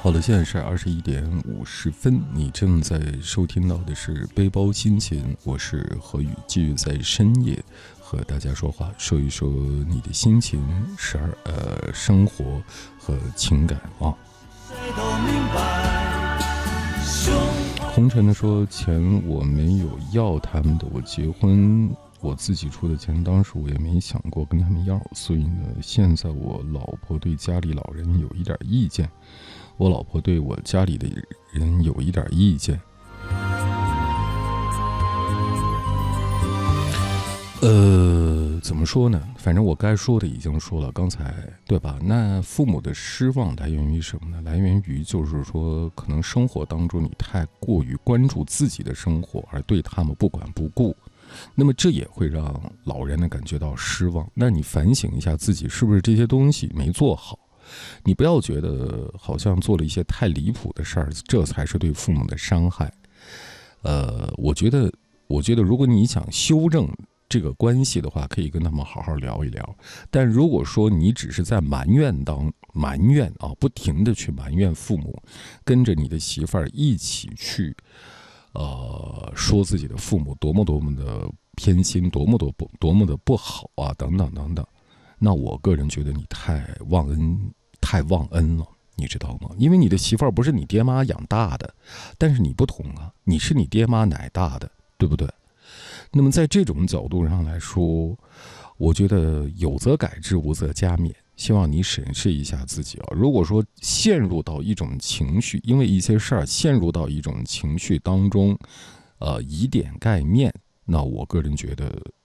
好的，现在是21:50，你正在收听到的是背包心情，我是何宇，继续在深夜和大家说话，说一说你的心情、生活和情感啊。红尘的说，钱我没有要他们的，我结婚我自己出的钱，当时我也没想过跟他们要，所以呢，现在我老婆对家里老人有一点意见，我老婆对我家里的人有一点意见。怎么说呢？反正我该说的已经说了，刚才对吧？那父母的失望来源于什么呢？来源于就是说，可能生活当中你太过于关注自己的生活，而对他们不管不顾。那么这也会让老人呢感觉到失望。那你反省一下自己，是不是这些东西没做好？你不要觉得好像做了一些太离谱的事儿，这才是对父母的伤害。我觉得如果你想修正这个关系的话，可以跟他们好好聊一聊。但如果说你只是在埋怨啊，不停的去埋怨父母，跟着你的媳妇儿一起去说自己的父母多么的偏心，多么的不好啊，等等等等，那我个人觉得你太忘恩了，你知道吗？因为你的媳妇儿不是你爹妈养大的，但是你不同啊，你是你爹妈奶大的，对不对？那么在这种角度上来说，我觉得有则改之，无则加勉。希望你审视一下自己啊！如果说陷入到一种情绪，因为一些事儿陷入到一种情绪当中，以点盖面，那我个人觉得